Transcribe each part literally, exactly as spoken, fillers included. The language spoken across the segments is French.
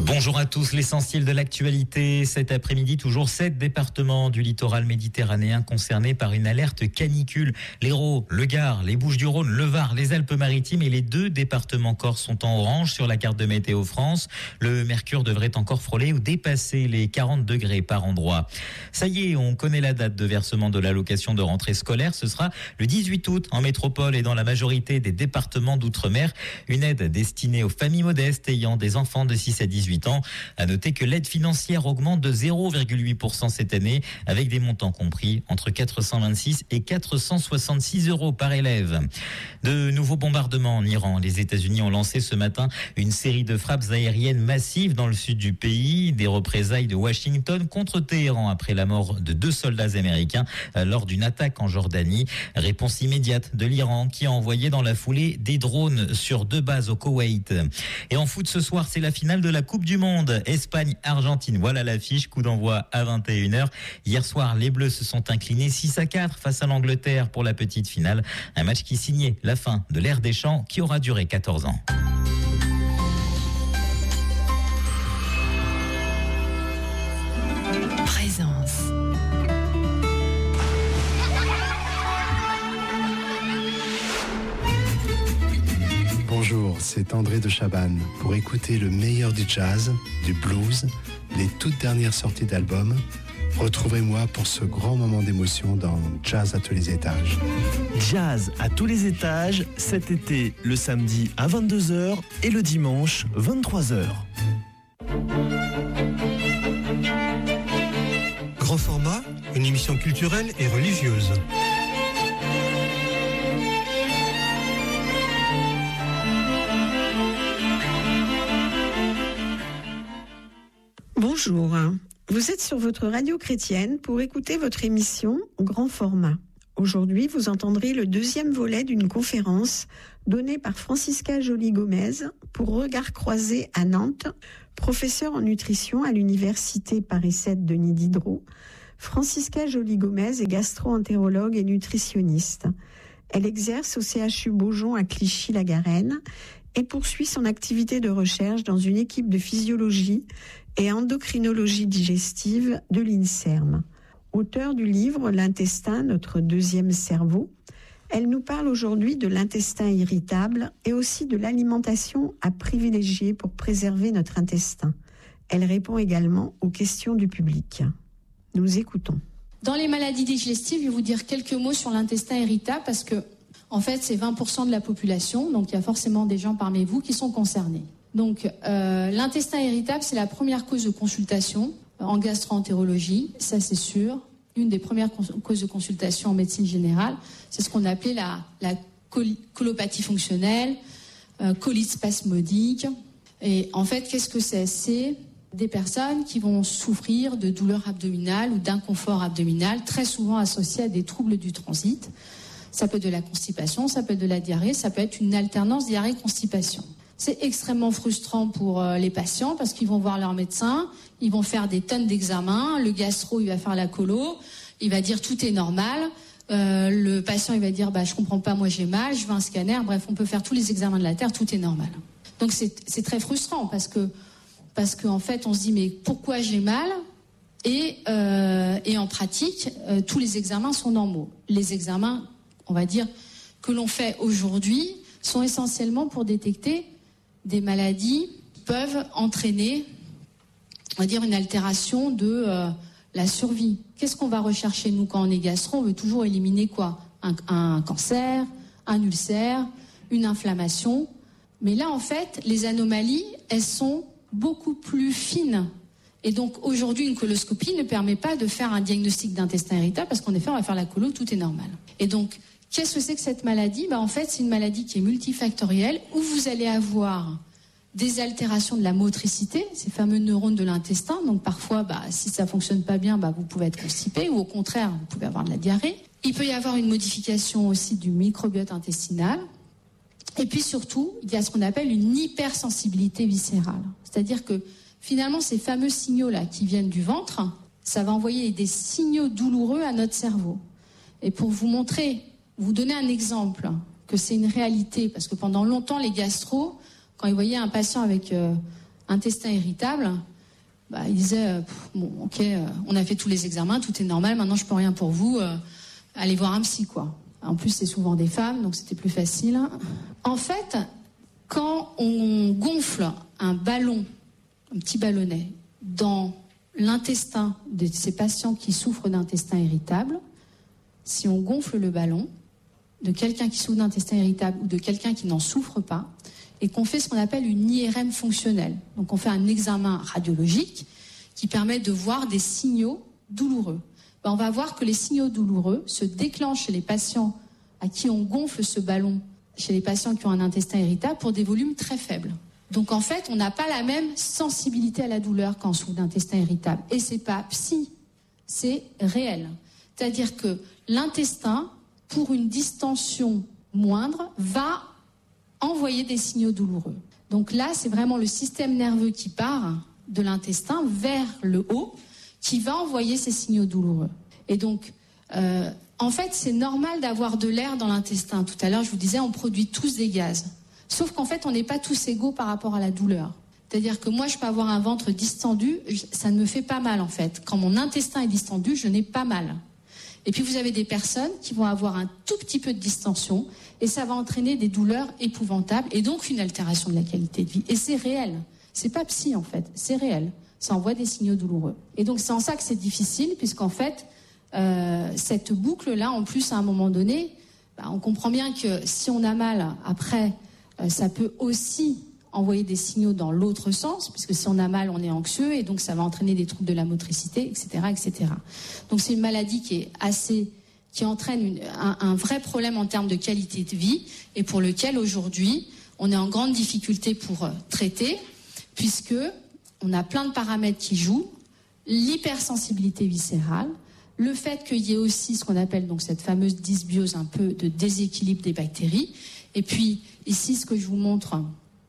Bonjour à tous, l'essentiel de l'actualité. Cet après-midi, toujours sept départements du littoral méditerranéen concernés par une alerte canicule. L'Hérault, le Gard, les Bouches-du-Rhône, le Var, les Alpes-Maritimes et les deux départements corses sont en orange sur la carte de Météo France. Le mercure devrait encore frôler ou dépasser les quarante degrés par endroit. Ça y est, on connaît la date de versement de l'allocation de rentrée scolaire. Ce sera le dix-huit août en métropole et dans la majorité des départements d'outre-mer. Une aide destinée aux familles modestes ayant des enfants de six à dix-huit ans. À noter que l'aide financière augmente de zéro virgule huit pour cent cette année, avec des montants compris entre quatre cent vingt-six et quatre cent soixante-six euros par élève. De nouveaux bombardements en Iran. Les États-Unis ont lancé ce matin une série de frappes aériennes massives dans le sud du pays. Des représailles de Washington contre Téhéran après la mort de deux soldats américains lors d'une attaque en Jordanie. Réponse immédiate de l'Iran qui a envoyé dans la foulée des drones sur deux bases au Koweït. Et en foot ce soir, c'est la finale de la Coupe du Monde. Espagne-Argentine, voilà l'affiche. Coup d'envoi à vingt et une heures. Hier soir, les Bleus se sont inclinés six à quatre face à l'Angleterre pour la petite finale. Un match qui signait la fin de l'ère Deschamps qui aura duré quatorze ans. Présence. Bonjour, c'est André de Chabannes. Pour écouter le meilleur du jazz, du blues, les toutes dernières sorties d'albums, retrouvez-moi pour ce grand moment d'émotion dans Jazz à tous les étages. Jazz à tous les étages, cet été, le samedi à vingt-deux heures et le dimanche vingt-trois heures. Grand format, une émission culturelle et religieuse. Bonjour, vous êtes sur votre radio chrétienne pour écouter votre émission Grand Format. Aujourd'hui, vous entendrez le deuxième volet d'une conférence donnée par Francisca Joly-Gomez pour Regard Croisé à Nantes, professeure en nutrition à l'université Paris sept Denis Diderot. Francisca Joly-Gomez est gastro-entérologue et nutritionniste. Elle exerce au C H U Beaujon à Clichy-la-Garenne et poursuit son activité de recherche dans une équipe de physiologie et endocrinologie digestive de l'INSERM. Auteure du livre « L'intestin, notre deuxième cerveau », elle nous parle aujourd'hui de l'intestin irritable et aussi de l'alimentation à privilégier pour préserver notre intestin. Elle répond également aux questions du public. Nous écoutons. Dans les maladies digestives, je vais vous dire quelques mots sur l'intestin irritable parce que, en fait, c'est vingt pour cent de la population, donc il y a forcément des gens parmi vous qui sont concernés. Donc, euh, l'intestin irritable, c'est la première cause de consultation en gastro-entérologie, ça c'est sûr. Une des premières cons- causes de consultation en médecine générale, c'est ce qu'on appelait la, la col- colopathie fonctionnelle, euh, colite spasmodique. Et en fait, qu'est-ce que c'est ? C'est des personnes qui vont souffrir de douleurs abdominales ou d'inconfort abdominal, très souvent associés à des troubles du transit. Ça peut être de la constipation, ça peut être de la diarrhée, ça peut être une alternance diarrhée-constipation. C'est extrêmement frustrant pour euh, les patients parce qu'ils vont voir leur médecin, ils vont faire des tonnes d'examens, le gastro il va faire la colo, il va dire tout est normal, euh, le patient il va dire bah je comprends pas, moi j'ai mal, je veux un scanner, bref on peut faire tous les examens de la terre, tout est normal. Donc c'est, c'est très frustrant parce que parce qu'en fait on se dit mais pourquoi j'ai mal et, euh, et en pratique euh, tous les examens sont normaux. Les examens on va dire que l'on fait aujourd'hui sont essentiellement pour détecter des maladies qui peuvent entraîner, on va dire, une altération de euh, la survie. Qu'est-ce qu'on va rechercher, nous, quand on est gastro ? On veut toujours éliminer quoi ? un, un cancer, un ulcère, une inflammation. Mais là, en fait, les anomalies, elles sont beaucoup plus fines. Et donc, aujourd'hui, une coloscopie ne permet pas de faire un diagnostic d'intestin irritable parce qu'en effet, on va faire la colo, tout est normal. Et donc, qu'est-ce que c'est que cette maladie ? Bah, en fait, c'est une maladie qui est multifactorielle où vous allez avoir des altérations de la motricité, ces fameux neurones de l'intestin. Donc parfois, bah, si ça ne fonctionne pas bien, bah, vous pouvez être constipé ou au contraire, vous pouvez avoir de la diarrhée. Il peut y avoir une modification aussi du microbiote intestinal. Et puis surtout, il y a ce qu'on appelle une hypersensibilité viscérale. C'est-à-dire que finalement, ces fameux signaux-là qui viennent du ventre, ça va envoyer des signaux douloureux à notre cerveau. Et pour vous montrer, vous donner un exemple, que c'est une réalité, parce que pendant longtemps, les gastros, quand ils voyaient un patient avec euh, intestin irritable, bah, il disait euh, bon, ok, euh, on a fait tous les examens, tout est normal, maintenant je peux rien pour vous, euh, allez voir un psy, quoi. En plus, c'est souvent des femmes, donc c'était plus facile. En fait, quand on gonfle un ballon, un petit ballonnet, dans l'intestin de ces patients qui souffrent d'intestin irritable, si on gonfle le ballon de quelqu'un qui souffre d'intestin irritable ou de quelqu'un qui n'en souffre pas, et qu'on fait ce qu'on appelle une I R M fonctionnelle, donc on fait un examen radiologique qui permet de voir des signaux douloureux. Ben, on va voir que les signaux douloureux se déclenchent chez les patients à qui on gonfle ce ballon, chez les patients qui ont un intestin irritable, pour des volumes très faibles. Donc en fait, on n'a pas la même sensibilité à la douleur quand on souffre d'intestin irritable. Et c'est pas psy, c'est réel. C'est-à-dire que l'intestin, pour une distension moindre, va envoyer des signaux douloureux. Donc là, c'est vraiment le système nerveux qui part de l'intestin vers le haut, qui va envoyer ces signaux douloureux. Et donc, euh, en fait, c'est normal d'avoir de l'air dans l'intestin. Tout à l'heure, je vous disais, on produit tous des gaz. Sauf qu'en fait, on n'est pas tous égaux par rapport à la douleur. C'est-à-dire que moi, je peux avoir un ventre distendu, ça ne me fait pas mal, en fait. Quand mon intestin est distendu, je n'ai pas mal. Et puis, vous avez des personnes qui vont avoir un tout petit peu de distension, et ça va entraîner des douleurs épouvantables, et donc une altération de la qualité de vie. Et c'est réel. C'est pas psy, en fait. C'est réel. Ça envoie des signaux douloureux. Et donc, c'est en ça que c'est difficile, puisqu'en fait, euh, cette boucle-là, en plus, à un moment donné, bah, on comprend bien que si on a mal, après, euh, ça peut aussi envoyer des signaux dans l'autre sens, puisque si on a mal, on est anxieux, et donc ça va entraîner des troubles de la motricité, et cetera, et cetera. Donc, c'est une maladie qui est assez, qui entraîne une, un, un vrai problème en termes de qualité de vie, et pour lequel, aujourd'hui, on est en grande difficulté pour euh, traiter, puisque on a plein de paramètres qui jouent, l'hypersensibilité viscérale, le fait qu'il y ait aussi ce qu'on appelle donc cette fameuse dysbiose, un peu de déséquilibre des bactéries, et puis ici ce que je vous montre,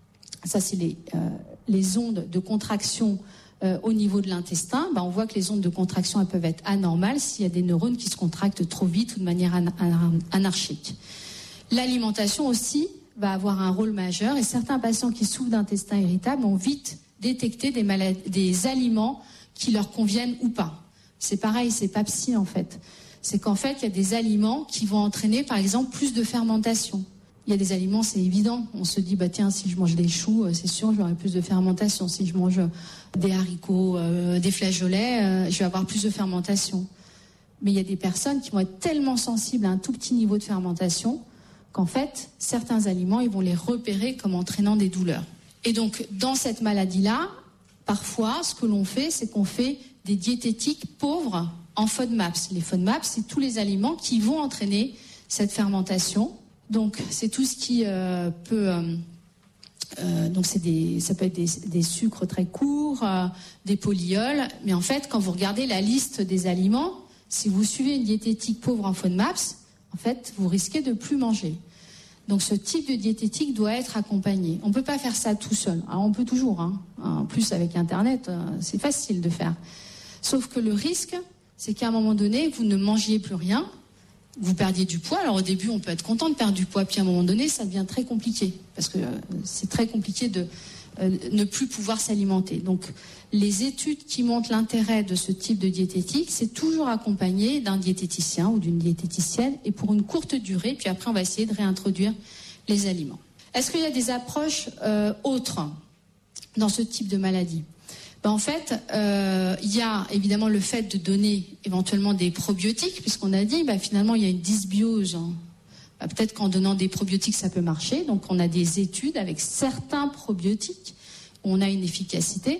ça c'est les, euh, les ondes de contraction euh, au niveau de l'intestin. Ben, on voit que les ondes de contraction elles peuvent être anormales s'il y a des neurones qui se contractent trop vite ou de manière an- an- anarchique. L'alimentation aussi va avoir un rôle majeur, et certains patients qui souffrent d'intestin irritable ont vite détecté des, maladies, des aliments qui leur conviennent ou pas. C'est pareil, c'est pas psy en fait. C'est qu'en fait, il y a des aliments qui vont entraîner, par exemple, plus de fermentation. Il y a des aliments, c'est évident. On se dit, bah tiens, si je mange des choux, c'est sûr, j'aurai plus de fermentation. Si je mange des haricots, euh, des flageolets, euh, je vais avoir plus de fermentation. Mais il y a des personnes qui vont être tellement sensibles à un tout petit niveau de fermentation qu'en fait, certains aliments, ils vont les repérer comme entraînant des douleurs. Et donc, dans cette maladie-là, parfois, ce que l'on fait, c'est qu'on fait des diététiques pauvres en FODMAPs. Les FODMAPs, c'est tous les aliments qui vont entraîner cette fermentation. Donc, c'est tout ce qui euh, peut... Euh, euh, donc, c'est des, ça peut être des, des sucres très courts, euh, des polyols. Mais en fait, quand vous regardez la liste des aliments, si vous suivez une diététique pauvre en FODMAPs, en fait, vous risquez de plus manger. Donc ce type de diététique doit être accompagné. On ne peut pas faire ça tout seul. Alors, on peut toujours. Hein. En plus, avec Internet, c'est facile de faire. Sauf que le risque, c'est qu'à un moment donné, vous ne mangiez plus rien, vous perdiez du poids. Alors au début, on peut être content de perdre du poids, puis à un moment donné, ça devient très compliqué. Parce que euh, c'est très compliqué de euh, ne plus pouvoir s'alimenter. Donc les études qui montrent l'intérêt de ce type de diététique, c'est toujours accompagné d'un diététicien ou d'une diététicienne, et pour une courte durée, puis après on va essayer de réintroduire les aliments. Est-ce qu'il y a des approches euh, autres dans ce type de maladie ? Ben en fait, euh, il y a évidemment le fait de donner éventuellement des probiotiques, puisqu'on a dit ben, finalement il y a une dysbiose. Hein. Ben, peut-être qu'en donnant des probiotiques ça peut marcher. Donc on a des études avec certains probiotiques où on a une efficacité.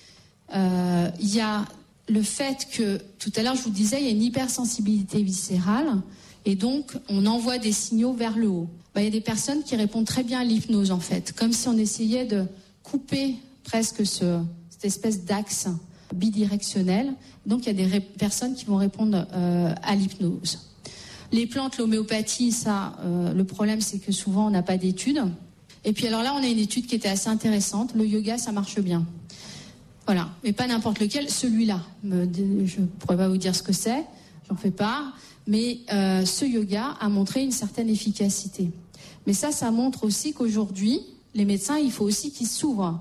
Euh, il y a le fait que, tout à l'heure je vous disais, il y a une hypersensibilité viscérale, et donc on envoie des signaux vers le haut. Ben, il y a des personnes qui répondent très bien à l'hypnose en fait, comme si on essayait de couper presque ce, cette espèce d'axe bidirectionnel. Donc il y a des ré- personnes qui vont répondre euh, à l'hypnose. Les plantes, l'homéopathie, ça, euh, le problème c'est que souvent on n'a pas d'études. Et puis alors là on a une étude qui était assez intéressante. Le yoga, ça marche bien. Voilà, mais pas n'importe lequel, celui-là. Je ne pourrais pas vous dire ce que c'est, j'en fais part, mais euh, ce yoga a montré une certaine efficacité. Mais ça, ça montre aussi qu'aujourd'hui, les médecins, il faut aussi qu'ils s'ouvrent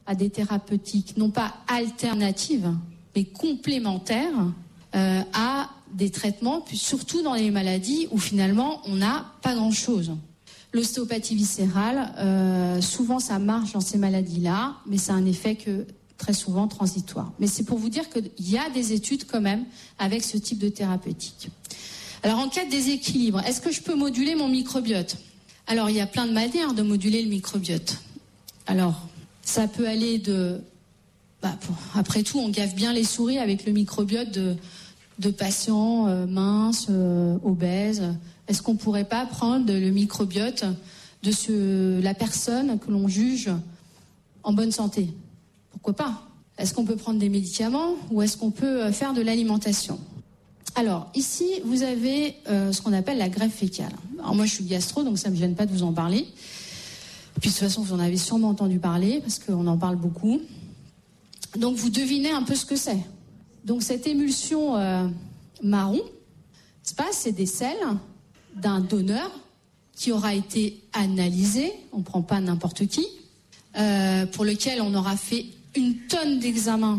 à des thérapeutiques, non pas alternatives, mais complémentaires euh, à des traitements, puis surtout dans les maladies où finalement on n'a pas grand-chose. L'ostéopathie viscérale, euh, souvent ça marche dans ces maladies-là, mais ça a un effet que très souvent transitoire. Mais c'est pour vous dire qu'il y a des études quand même avec ce type de thérapeutique. Alors en cas de déséquilibre, est-ce que je peux moduler mon microbiote ? Alors il y a plein de manières de moduler le microbiote. Alors ça peut aller de... Bah, pour, après tout, on gaffe bien les souris avec le microbiote de, de patients euh, minces, euh, obèses. Est-ce qu'on ne pourrait pas prendre le microbiote de ce, la personne que l'on juge en bonne santé ? Pourquoi pas ? Est-ce qu'on peut prendre des médicaments ou est-ce qu'on peut faire de l'alimentation ? Alors, ici, vous avez euh, ce qu'on appelle la greffe fécale. Alors moi, je suis gastro, donc ça ne me gêne pas de vous en parler. Puis de toute façon, vous en avez sûrement entendu parler, parce qu'on en parle beaucoup. Donc, vous devinez un peu ce que c'est. Donc, cette émulsion euh, marron, c'est pas, c'est des selles d'un donneur qui aura été analysé, on ne prend pas n'importe qui, euh, pour lequel on aura fait une tonne d'examens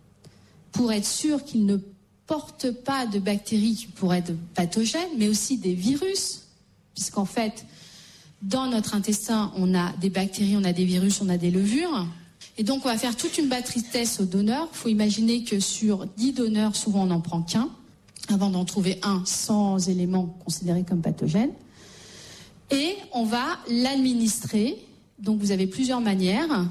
pour être sûr qu'il ne porte pas de bactéries qui pourraient être pathogènes, mais aussi des virus, puisqu'en fait, dans notre intestin, on a des bactéries, on a des virus, on a des levures. Et donc, on va faire toute une batterie de tests aux donneurs. Il faut imaginer que sur dix donneurs, souvent, on n'en prend qu'un, avant d'en trouver un sans éléments considérés comme pathogènes. Et on va l'administrer. Donc, vous avez plusieurs manières.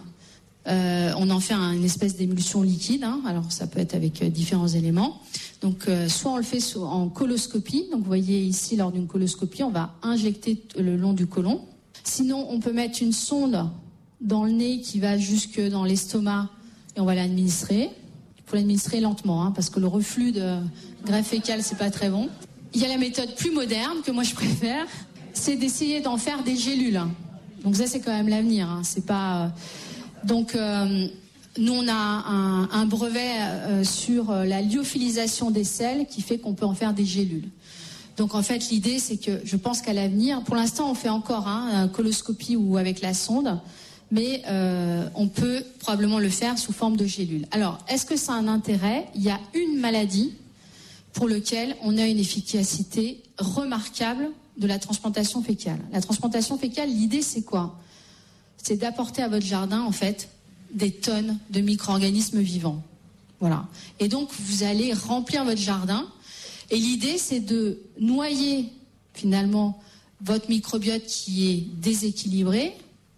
Euh, on en fait un, une espèce d'émulsion liquide, hein. Alors ça peut être avec euh, différents éléments. Donc euh, soit on le fait so- en coloscopie, donc vous voyez ici lors d'une coloscopie, on va injecter t- le long du côlon. Sinon on peut mettre une sonde dans le nez qui va jusque dans l'estomac et on va l'administrer. Il faut l'administrer lentement, hein, parce que le reflux de greffe fécale c'est pas très bon. Il y a la méthode plus moderne que moi je préfère, c'est d'essayer d'en faire des gélules. Donc ça c'est quand même l'avenir, hein. C'est pas... Euh, Donc, euh, nous, on a un, un brevet euh, sur la lyophilisation des selles qui fait qu'on peut en faire des gélules. Donc, en fait, l'idée, c'est que je pense qu'à l'avenir, pour l'instant, on fait encore hein, une coloscopie ou avec la sonde, mais euh, on peut probablement le faire sous forme de gélules. Alors, est-ce que ça a un intérêt ? Il y a une maladie pour laquelle on a une efficacité remarquable de la transplantation fécale. La transplantation fécale, l'idée, c'est quoi ? C'est d'apporter à votre jardin, en fait, des tonnes de micro-organismes vivants. Voilà. Et donc, vous allez remplir votre jardin. Et l'idée, c'est de noyer, finalement, votre microbiote qui est déséquilibré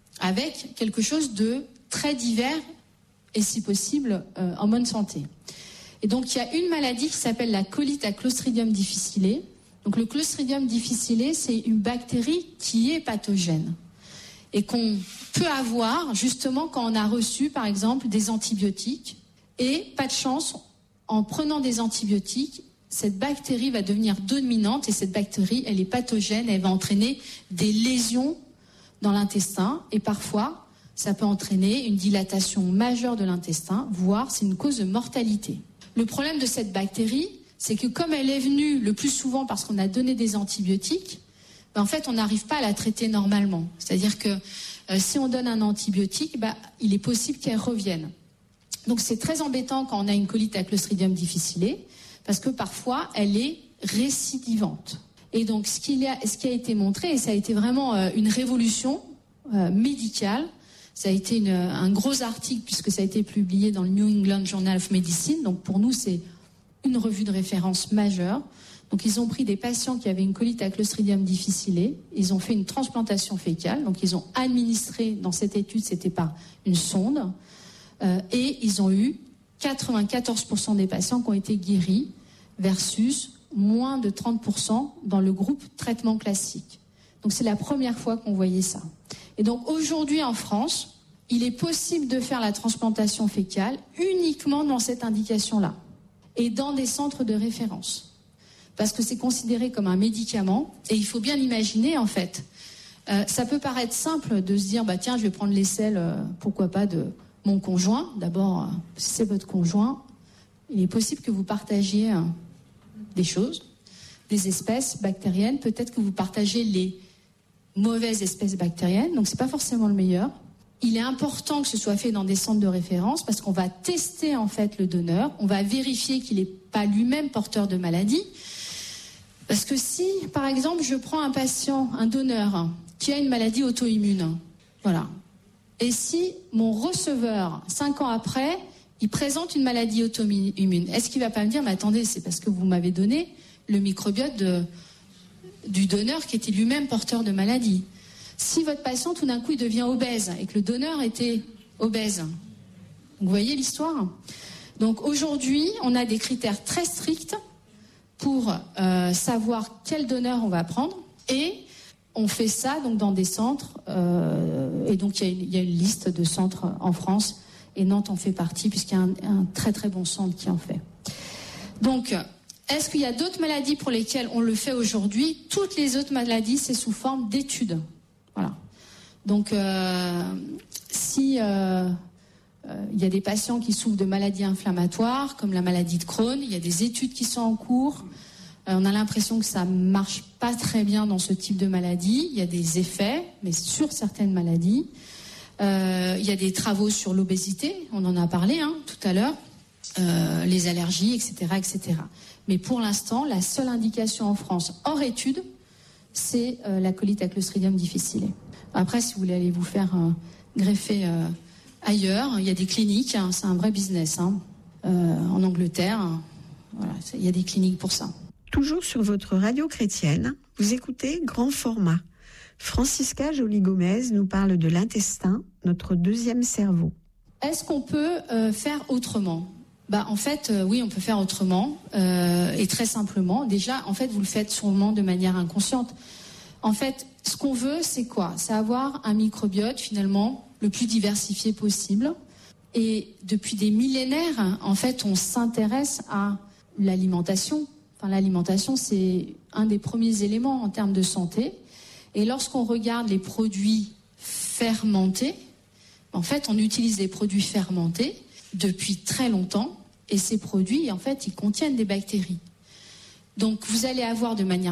avec quelque chose de très divers et, si possible, euh, en bonne santé. Et donc, il y a une maladie qui s'appelle la colite à Clostridium difficile. Donc, le Clostridium difficile, c'est une bactérie qui est pathogène et qu'on peut avoir justement quand on a reçu, par exemple, des antibiotiques. Et pas de chance, en prenant des antibiotiques, cette bactérie va devenir dominante et cette bactérie, elle est pathogène, elle va entraîner des lésions dans l'intestin et parfois, ça peut entraîner une dilatation majeure de l'intestin, voire c'est une cause de mortalité. Le problème de cette bactérie, c'est que comme elle est venue le plus souvent parce qu'on a donné des antibiotiques, ben en fait, on n'arrive pas à la traiter normalement. C'est-à-dire que euh, si on donne un antibiotique, ben, il est possible qu'elle revienne. Donc c'est très embêtant quand on a une colite à Clostridium difficile, parce que parfois, elle est récidivante. Et donc, ce, qu'il y a, ce qui a été montré, et ça a été vraiment euh, une révolution euh, médicale, ça a été une, un gros article, puisque ça a été publié dans le New England Journal of Medicine. Donc pour nous, c'est une revue de référence majeure. Donc ils ont pris des patients qui avaient une colite à Clostridium difficile, ils ont fait une transplantation fécale, donc ils ont administré, dans cette étude, c'était par une sonde, euh, et ils ont eu quatre-vingt-quatorze pour cent des patients qui ont été guéris versus moins de trente pour cent dans le groupe traitement classique. Donc c'est la première fois qu'on voyait ça. Et donc aujourd'hui en France, il est possible de faire la transplantation fécale uniquement dans cette indication-là et dans des centres de référence. Parce que c'est considéré comme un médicament et il faut bien l'imaginer en fait. Euh, ça peut paraître simple de se dire bah tiens je vais prendre les selles, euh, pourquoi pas de mon conjoint. D'abord, euh, si c'est votre conjoint, il est possible que vous partagiez euh, des choses, des espèces bactériennes. Peut-être que vous partagez les mauvaises espèces bactériennes, donc c'est pas forcément le meilleur. il est important que ce soit fait dans des centres de référence parce qu'on va tester en fait le donneur, on va vérifier qu'il n'est pas lui-même porteur de maladie. Parce que si, par exemple, je prends un patient, un donneur, qui a une maladie auto-immune, voilà, et si mon receveur, cinq ans après, il présente une maladie auto-immune, est-ce qu'il ne va pas me dire, mais attendez, c'est parce que vous m'avez donné le microbiote de, du donneur qui était lui-même porteur de maladie. Si votre patient, tout d'un coup, il devient obèse et que le donneur était obèse, vous voyez l'histoire ? Donc aujourd'hui, on a des critères très stricts pour euh, savoir quel donneur on va prendre et on fait ça donc dans des centres euh, et donc il y, y a une liste de centres en France et Nantes en fait partie puisqu'il y a un, un très très bon centre qui en fait. Donc est-ce qu'il y a d'autres maladies pour lesquelles on le fait aujourd'hui ? Toutes les autres maladies, c'est sous forme d'études. Voilà. Donc euh, si euh, euh, il y a des patients qui souffrent de maladies inflammatoires comme la maladie de Crohn, il y a des études qui sont en cours. Euh, on a l'impression que ça marche pas très bien dans ce type de maladie. Il y a des effets, mais sur certaines maladies. Euh, il y a des travaux sur l'obésité, on en a parlé hein, tout à l'heure, euh, les allergies, et cetera, et cetera. Mais pour l'instant, la seule indication en France hors étude, c'est euh, la colite à Clostridium difficile. Après, si vous voulez aller vous faire euh, greffer euh, ailleurs, il y a des cliniques, hein, c'est un vrai business. Hein. Euh, en Angleterre, hein, voilà, il y a des cliniques pour ça. Toujours sur votre radio chrétienne, vous écoutez Grand Format. Francisca Joly-Gomez nous parle de l'intestin, notre deuxième cerveau. Est-ce qu'on peut euh, faire autrement ? Bah, en fait, euh, oui, on peut faire autrement euh, et très simplement. Déjà, en fait, vous le faites sûrement de manière inconsciente. En fait, ce qu'on veut, c'est quoi ? C'est avoir un microbiote, finalement, le plus diversifié possible. Et depuis des millénaires, en fait, on s'intéresse à l'alimentation. Enfin, l'alimentation, c'est un des premiers éléments en termes de santé. Et lorsqu'on regarde les produits fermentés, en fait, on utilise les produits fermentés depuis très longtemps. Et ces produits, en fait, ils contiennent des bactéries. Donc, vous allez avoir de manière